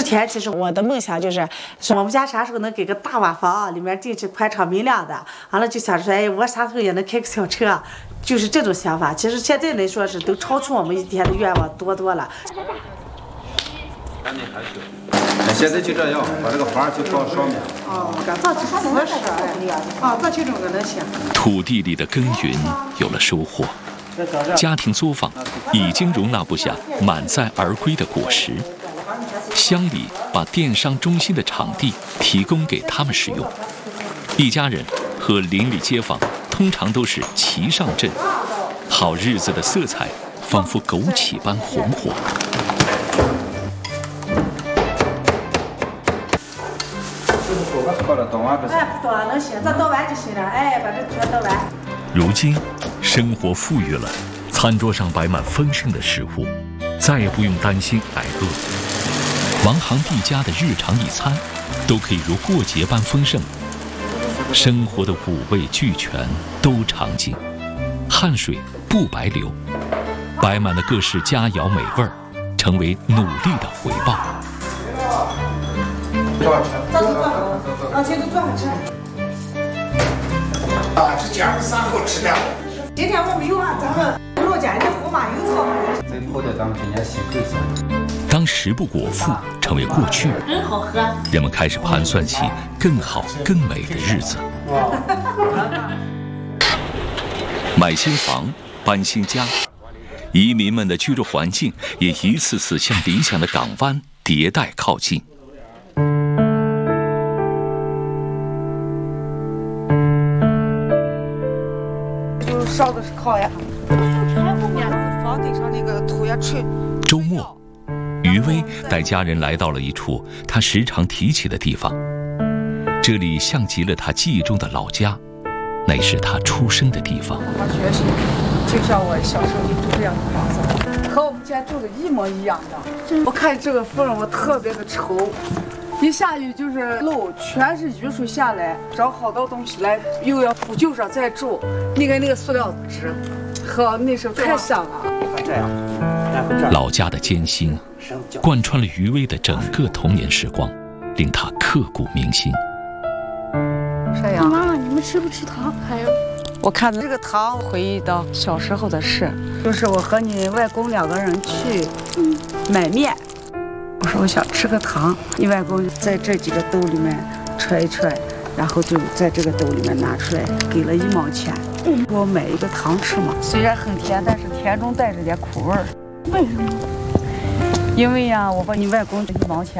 天其实我的梦想就是我们家啥时候能给个大瓦房，里面进去宽敞明亮的，完了就想说，哎，我啥时候也能开个小车，就是这种想法。其实现在来说是都超出我们以前的愿望多了。 现在就这样，把这个房就放上面。 造起合适，造起这个能行。 土地里的耕耘有了收获，家庭作坊已经容纳不下满载而归的果实。乡里把电商中心的场地提供给他们使用，一家人和邻里街坊通常都是齐上阵，好日子的色彩仿佛枸杞般红火。 哎，不多能行，咱倒完就行了。哎，把这全倒完。 如今，生活富裕了，餐桌上摆满丰盛的食物，再也不用担心挨饿。王行毕家的日常一餐，都可以如过节般丰盛。生活的五味俱全，都尝尽，汗水不白流，摆满了各式佳肴美味儿，成为努力的回报。 往前都坐上吃。 这家是啥好吃的？ 今天我们有咱们老家的胡麻油草。 这泡的咱们今年新配色。 当食不果腹成为过去， 真好喝。 人们开始盘算起更好更美的日子。买新房，搬新家，移民们的居住环境也一次次向理想的港湾迭代靠近。 烧的是烤呀，房顶上那个土也吹。 周末，于薇带家人来到了一处他时常提起的地方，这里像极了他记忆中的老家，那是他出生的地方。 我学习就像我小时候住这样的房子，和我们家住的一模一样的。我看这个风我特别的愁。一下雨就是漏，全是雨水下来，找好多东西来，又要补救上再种。那个塑料纸，和那时候太香了。 老家的艰辛，贯穿了于薇的整个童年时光，令她刻骨铭心。 这样， 妈妈，你们吃不吃糖？还有， 我看这个糖，回忆到小时候的事，就是我和你外公2个人去买面。我说我想吃个糖，你外公在这几个兜里面揣一揣，然后就在这个兜里面拿出来，给了1毛钱，给我买一个糖吃嘛。虽然很甜，但是甜中带着点苦味儿。 为什么？ 因为呀，我把你外公的1毛钱